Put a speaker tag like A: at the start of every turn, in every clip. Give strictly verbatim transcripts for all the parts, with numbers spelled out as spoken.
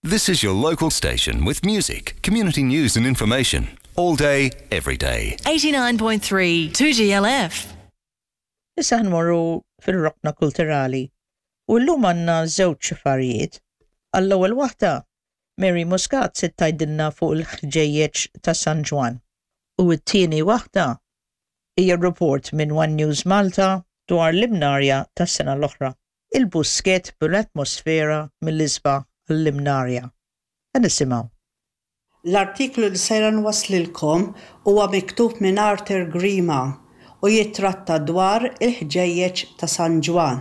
A: This is your local station with music, community news and information. All day, every day.
B: eighty-nine point three two G L F.
C: Issa ħanmorru fil-roqna kulturali u llum għandna żewġ affarijiet. Għall-ewwel waħda, Mary Muscat se tgħidilna fuq il-ħġejjeġ ta' San Ġwan. U t-tieni waħda hija report minn One News Malta dwar l-imnarja tas-sena l-oħra. Il-busket bil-atmosfera mill-isba għall-imnarja. Nisimgħu.
D: L-artiklu li sejra nwaslilkom huwa miktub minn Arthur Grima u jitratta dwar il-ħġejjeġ ta' San Ġwan.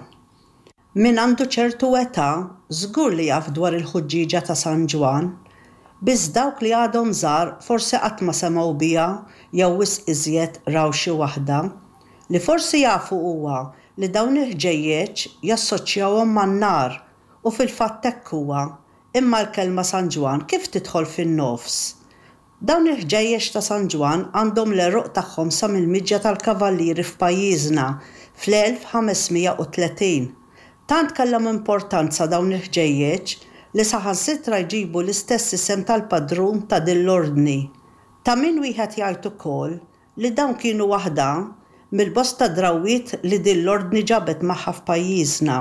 D: Min għandu ċertu età żgur li jaf dwar il-ħuġġiġa ta' San Ġwan, biss dawk li għadhom żgħar forsi qatt ma semgħu biha jew wisq iżjed raw xi waħda, li forsi jafu huwa li dawn il-ħġejjeġ jassoċjawhom man-nar u fil-fatt hekk huwa, imma l-kelma San Ġwan kif tidħol fin-nofs. Dawn il-ħġejjeġ ta' San Ġwan għandhom l-eruq tagħhom sa mill-miġja tal-kavallieri f'pajjiżna fl-elf ħamesmija u tletin. Tant kellhom importanza dawn il-ħġejjeġ li saħansitra jġibu l-istess isem tal-padrun ta' din l-ordni. Ta' min wieħed jgħid ukoll li dawn kienu waħda mill-bosta drawwiet li din l-ordni ġabet magħha f'pajjiżna.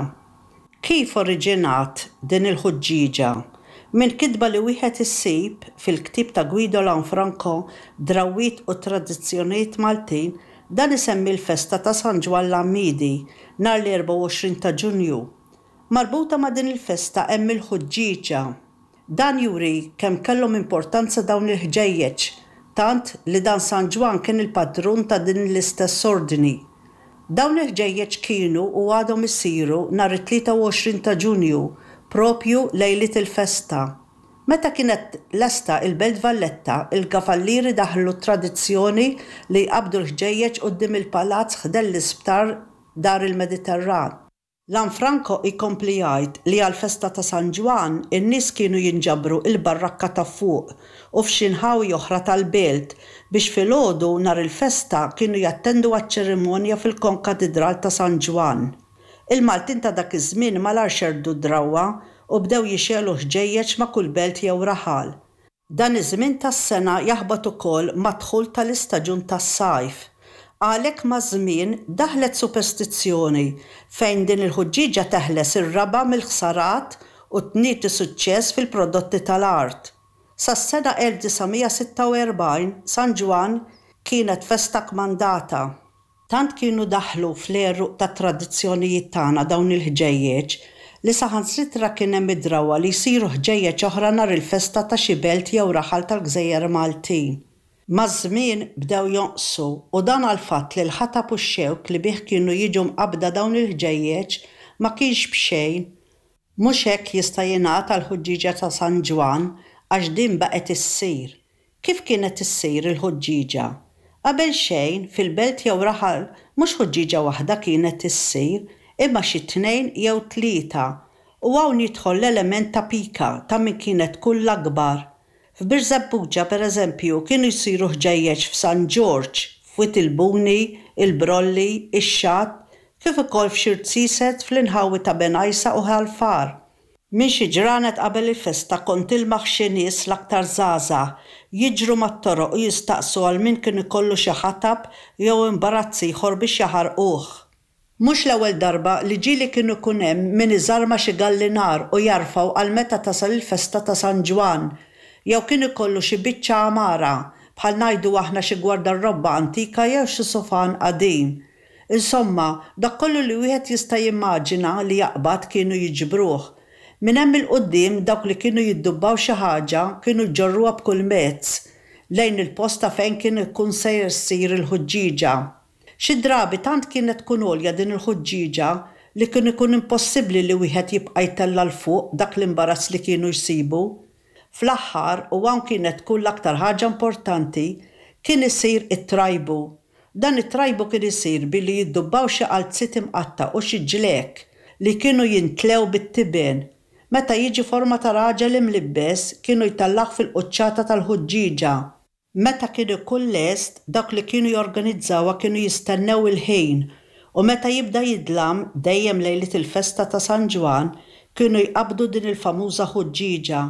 D: Kif oriġinat din il-ħuġġiġa? Min kitba li wieħed issib fil-ktieb ta' Guido Lanfranco Drawwiet u Tradizzjonijiet Maltin dan isemmi l-festa ta' San Ġwan l-Ammidi nhar l-erba' u għoxrin ta' Ġunju. Marbuta ma' din il-festa hemm il-ħuġġiġa. Dan juri kemm kellhom importanza dawn il-ħġejjeġ, tant li dan San Ġwan kien il-padrun ta' din l-istess ordni. Dawn il-ħġejjeġ kienu u għadhom isiru nhar it-tlieta u għoxrin ta' Ġunju, propju lejlit il-festa. Meta kienet lesta il-Belt Valletta, il-kavallieri daħlu tradizzjoni li jqabdu l-ħġejjeġ quddiem il-palazz ħdel l-isptar dar il-Mediterran. Lanfranco jkompli jgħid li għall-festa ta' San Ġwan in-nies kienu jinġabru il-barrakka ta' fuq u f'xi nħawi oħra tal-belt biex filgħodu nhar il-festa kienu jattendu għaċ-ċerimonja fil-konkatedral ta' San Ġwan. Il-Maltin ta' dak iż-żmien malar xerdu d-drawwa u bdew jixelu ħġejjeġ ma' kull belt jew raħal. Dan iż-żmien tas-sena jaħbad ukoll mad-dħul tal-istaġun tas-sajf. Għalhekk ma' żmien daħlet superstizzjoni fejn din il-ħuġġiġa teħles ir-raba mill-ħsarat u tnieti suċċess fil-prodotti tal-art. Sas-sena elf tisgħumija sitta u erbgħin San Ġwan kienet festa kmandata. Tant kienu daħlu fl-eruq tat tradizzjonijiet tagħna dawn il-ħġejjeġ li saħansitra kien hemm id-drawwa li jsiru ħġejjeġ oħra nhar il-festa ta' xi belt jew raħal tal-Gżejjer Maltin. Maż-żmien bdew jonqsu u dan għall-fatt li l-ħatab u x-xewk li bih kienu jiġu mqabbda dawn il-ħġejjeġ ma kienx b'xejn. Mhux hekk jista' jingħad għall-ħuġġiġa ta' San Ġwan għax din baqgħet issir. Kif kienet issir il-ħuġġiġa? Qabel xejn fil-belt jew raħal mhux ħuġġiġa waħda kienet issir imma xi tnejn jew tlieta u hawn jidħol l-element ta' pika ta' min kienet kull akbar. F'Birzebbuġa pereżempju kienu jsiru ħġejjeġ f'San Ġorġ, f'Wiet il-Buni, il-Brolli, ix-Xatt, kif ukoll f'Xirtsiset fl-inħawi ta' Benajsa u Ħalfar. Min xi ġranet qabel il-festa kont ilmaħ xi nies l-aktar żgħażagħ jiġru mat-toroq u jistaqsu għal min kien ikollu xi ħatab jew imbarazz ieħor biex jaħarquh. Mhux l-ewwel darba li ġieli kienu jkun hemm min iżarma xi gallinar u jarfaw għal meta tasal il-festa ta' San Ġwan, jew kien ikollu xi biċċa amara bħal ngħidu aħna xi gwardarrobba antika jew xi sofan qadim. Insomma, dak kollu li wieħed jista' jimmaġina li jaqbad kienu jiġbruh. Min hemm il-quddiem dawk li kienu jiddubbaw xi ħaġa kienu jġorruha b'kull mezz lejn il-posta fejn kien ikun sejjer issir il-ħuġġiġa. Xi drabi tant kienet tkun għolja din il-ħuġġiġa li kien ikun impossibbli li wieħed jibqa' jtella l fuq dak l-imbarazz li kienu jsibu. Fl-aħħar u hawn kienet tkun l-aktar ħaġa importanti kien isir it-trajbu. Dan it-trajbu kien isir billi jiddubbaw xi qalzit imqatta' u xi ġlek li kienu jintlew bit-tibien. Meta jiġi forma ta' raġel imlibbes kienu jtallaħ fil-quċċata tal-ħuġġiġa. Meta kien ikun lest dak li kienu jorganizzawha kienu jistennew il-ħin u meta jibda jidlam dejjem lejlit il-festa ta' San Ġwan kienu jqabdu din il-famuża ħuġġiġa.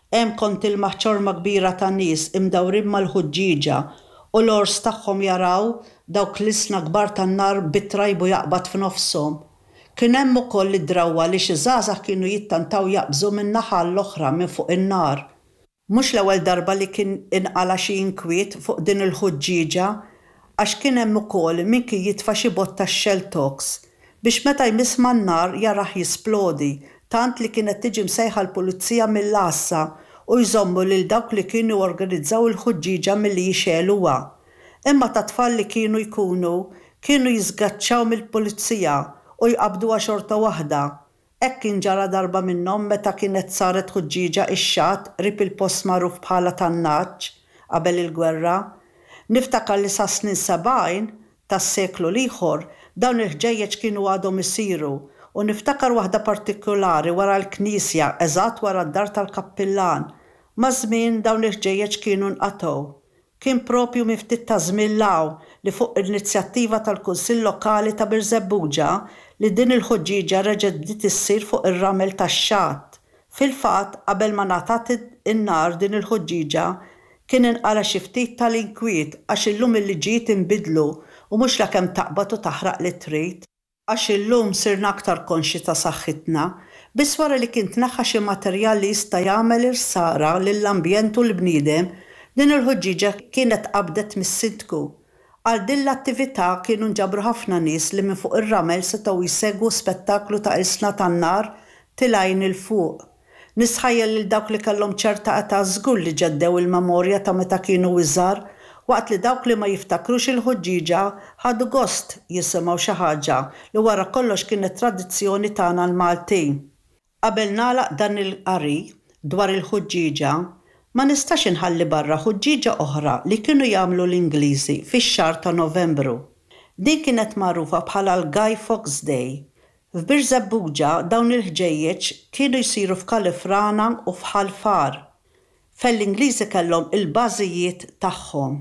D: Hemm kont il-maħċorma kbira ta' nies imdawrin mal-ħuġġiġa u l-ors tagħhom jaraw dawk l-isna kbar tan-nar bitrajbu jaqbad f'nofshom. Kien hemm ukoll id-drawwa li xi żgħażagħ kienu jittantaw jaqbżu min-naħa l-oħra minn fuq in-nar. Mhux l-ewwel darba li kien inqala xi inkwiet fuq din il-ħuġġiġa għax kien hemm ukoll min kien jitfa' xi botta shell tox biex meta jmiss man-nar jaraħ jisplodi, tant li kienet tiġi msejħa l-pulizija mill-Assa u jżommu lil dawk li kienu organizzaw il-ħuġġiġa milli jixeluha. Imma ta' tfal li kienu jkunu kienu jiżgaċċaw mill-pulizija u jqabduha xorta waħda. Hekk kien ġara darba minnhom meta kienet saret ħuġġiġa ix-xatt rib il-post magħruf bħala Tannaġġ qabel il-gwerra. Niftakar li sa snin sebgħin tas-seklu l-ieħor dawn il-ħġejjeġ kienu għadhom isiru u niftakar waħda partikolari wara l-Knisja eżatt wara d-dar tal-Kappillan. Ma' żmien dawn il-ħġejjeġ kienu nqatgħu. Kien propju miftit ta' żmien law li fuq l-inizjattiva tal-Kunsill Lokali ta' Birzebbuġa li din il-ħuġġiġa reġgħet bdiet issir fuq ir-ramel tax-xatt. Fil-fatt qabel ma ngħatat in-nar din il-ħuġġiġa kien inqala xi ftit tal-inkwiet għax illum il-liġijiet inbidlu u mhux lakemm taqbad u taħraq li trid. Għax illum sirna aktar konxi ta' saħħitna, biss wara li kien tneħħa xi materjal li jista' jagħmel irsara lill-ambjent u l-bniedem, din il-ħuġġiġa kienet qabdet mis-Sidku. Għal din l-attività kienu nġabru ħafna nies li minn fuq ir-ramel setgħu jsegwu spettaklu ta' isna tan-nar tilgħin il fuq. Nisħajjel lil dawk li kellhom ċerta età żgur li ġeddew il-memorja ta' meta kienu iżgħar, waqt li dawk li ma jiftakrux il-ħuġġiġa ħadu gost jisimgħu xi ħaġa li wara kollox kienet tradizzjoni tagħna l-Maltin. Qabel nagħlaq dan il-qari dwar il-ħuġġiġa, ma nistax inħalli barra ħuġġiġa oħra li kienu jagħmlu l-Ingliżi fix-xahar ta' Novembru. Din kienet magħrufa bħala l-Guy Fawkes Day. F'Birzebbuġa dawn il-ħġejjeġ kienu jsiru f'Kalifrana u f'Ħalfar. Fell-Ingliżi kellhom il-bażijiet tagħhom.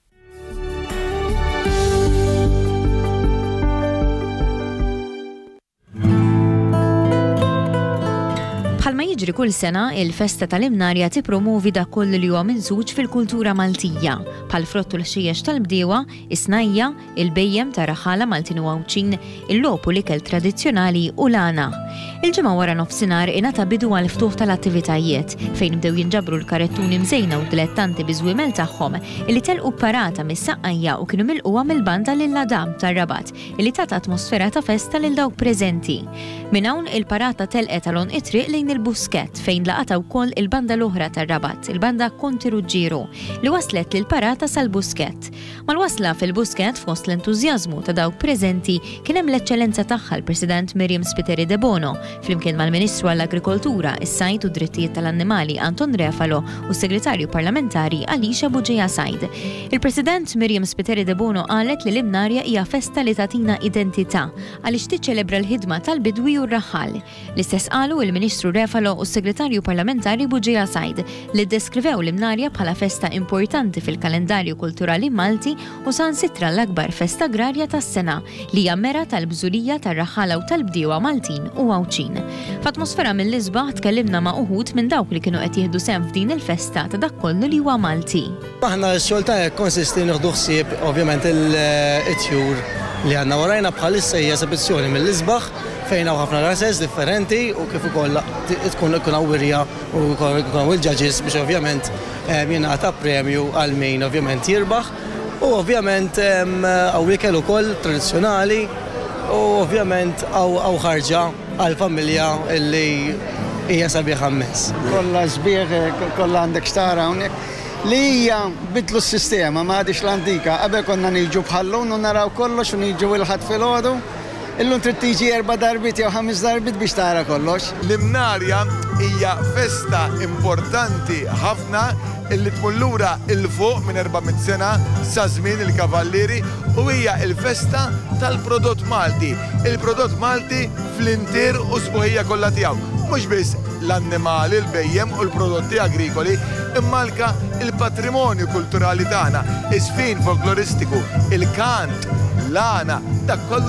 E: Bħalma jiġri kull sena, il-Festa tal-Imnarja tippromovi dak koll li huwa minsuġ fil-kultura Maltija, bħal frottu l-xejjex tal-bdiewa, is-snajja, il-bejjem ta' raħala Maltin u Għawċin, il-logħob u l-ikel tradizzjonali u l-għana. Il-ġimgħa wara nofsinhar ingħata bidu għal ftuħ tal-attivitajiet fejn bdew jinġabru l-karettuni mżejna u dilettanti biżwiemel tagħhom illi telqu parata mis-saqqajja u kienu milquha mill-banda lill-Ladam tar-Rabat illi tat atmosfera ta' festa lil dawk preżenti. Minn hawn il-parata telqet għalhom it-triq lejn il-Busket fejn laqata wkoll il-banda l-oħra tar-Rabat, il-banda Konti Ruġġieru, li waslet lil parata sal-Busket. Mal-wasla fil-Busket fost l-entużjażmu ta' dawk preżenti kien hemm l-eċċellenza tagħha l-President Miriam Spiteri de Bono, flimkien mal-Ministru għall-Agrikoltura, is-Sajd u d-Drittijiet tal-Annimali Anton Refalo u s-Segretarju Parlamentari Alisha Buġeja Sajd. Il-President Miriam Spiteri de Bono qalet li l-Imnarja hija festa li tagħtina identità għaliex tiċċelebra l-ħidma tal-bidwi u r-raħħal. L-istess qalu il-Ministru Refalo u s-Segretarju Parlamentari Buġeja Sajd li ddeskrivew l-Imnarja bħala festa importanti fil-kalendarju kulturali Malti u sansitra l-akbar festa agrarja tas-sena li hija mera tal-bżulija tar-raħħala u tal-bdiewa Maltin u Għawċin. F'atmosfera mill-isbaħ tkellimna ma' uħud minn dawk li kienu qed jieħdu sehem f'din il-festa ta' dak kollu li huwa Malti.
F: Aħna x-xogħol tagħna konsisti nieħdu ħsieb ovvjament il-tjur li għandna warajna bħalissa hija eżibizzjoni mill-isbaħ fejn hawn ħafna rases differenti u kif ukoll tkun ikun wirja u jkun hawn il-judges biex ovvjament jingħata premju għal min ovvjament jirbaħ u ovvjament hawn ikel ukoll tradizzjonali u ovvjament hawn ħarġa għall-familja illi hija sabiħa mmens.
G: Kollha sbieħ kollha għandek xtara hawnhekk li hija bidlu s-sistema ma għadix l-antika qabel konna niġu bħallun u naraw kollox u niġu il-ħadd filgħodu. Illum trid tiġi erba' darbit jew ħames darbit biex tara kollox.
H: L-Imnarja hija festa importanti ħafna illi tmur lura il-fuq minn erba'miet sena sa żmien il-kavallieri u hija l-festa tal-prodott Malti. Il-prodott Malti fl-intir u sbuħija kollha tiegħu. Mhux biss l-annimali, l-bejjem u l-prodotti agrikoli, imma anke il-patrimonju kulturali tagħna, is-sfin folkloristiku, il-kant, l-għana, dak kollu